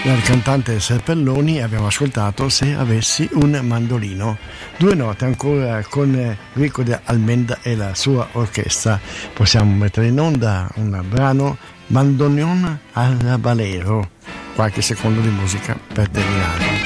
Dal cantante Serpelloni abbiamo ascoltato Se avessi un mandolino, 2 note ancora con Rico de Almenda e la sua orchestra. Possiamo mettere in onda un brano, Bandoneon alla Valero, qualche secondo di musica per terminare.